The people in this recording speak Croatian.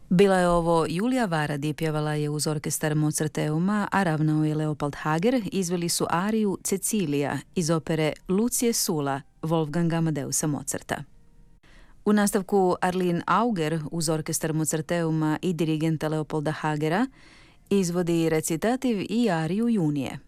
Bila je ovo Julija Varadi, pjevala je uz orkestar Mozarteuma, a ravnao je Leopold Hager. Izveli su ariju Cecilija iz opere Lucije Sula Wolfganga Amadeusa Mozarta. U nastavku Arlene Auger uz orkestar Mozarteuma i dirigenta Leopolda Hagera izvodi recitativ i ariju Junije.